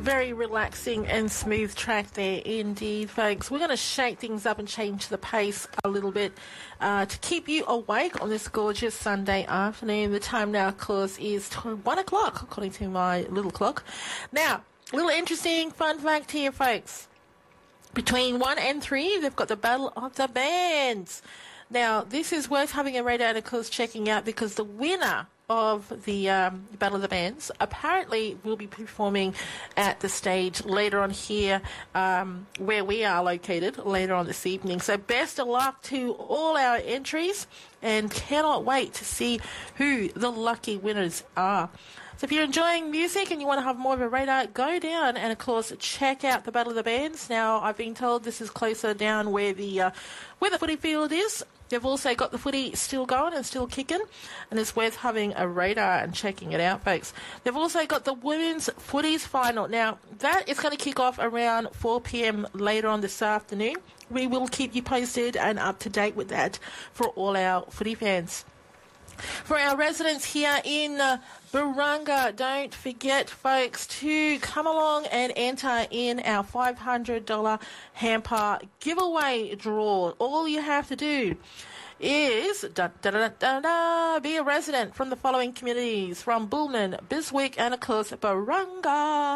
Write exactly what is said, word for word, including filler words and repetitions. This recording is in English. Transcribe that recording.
Very relaxing and smooth track there indeed, folks. We're going to shake things up and change the pace a little bit uh, to keep you awake on this gorgeous Sunday afternoon. The time now, of course, is one o'clock, according to my little clock. Now, a little interesting fun fact here, folks. Between one and three, they've got the Battle of the Bands. Now, this is worth having a radar and, of course, checking out because the winner of the um, Battle of the Bands apparently will be performing at the stage later on here um, where we are located later on this evening. So best of luck to all our entries and cannot wait to see who the lucky winners are. So if you're enjoying music and you want to have more of a radar, go down and, of course, check out the Battle of the Bands. Now, I've been told this is closer down where the uh, where the footy field is. They've also got the footy still going and still kicking, and it's worth having a radar and checking it out, folks. They've also got the Women's Footies Final. Now, that is going to kick off around four p.m. later on this afternoon. We will keep you posted and up to date with that for all our footy fans. For our residents here in uh, Barunga, don't forget, folks, to come along and enter in our five hundred dollars hamper giveaway draw. All you have to do is da, da, da, da, da, be a resident from the following communities, from Bullman, Biswick, and, of course, Barunga.